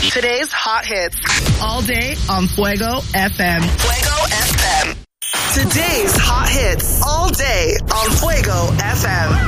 Today's hot hits. All day on Fuego FM. Fuego FM. Today's hot hits. All day on Fuego FM.